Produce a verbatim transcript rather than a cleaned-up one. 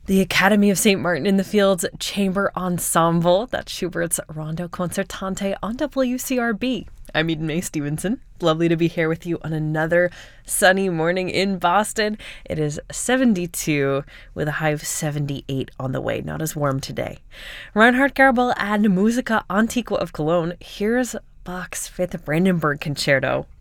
The Academy of Saint Martin in the Fields Chamber Ensemble. That's Schubert's Rondo Concertante on W C R B. I'm Eden Mae Stevenson. Lovely to be here with you on another sunny morning in Boston. It is seventy-two with a high of seventy-eight on the way. Not as warm today. Reinhard Garbel and Musica Antiqua of Cologne. Here's Bach's Fifth Brandenburg Concerto.